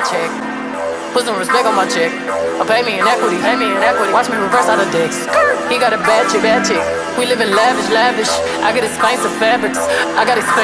my check. Put some respect on my check. Or pay me in equity, pay me in equity. Watch me reverse out of dicks. He got a bad chick, bad chick. We live in lavish, lavish. I got expensive fabrics. I got expensive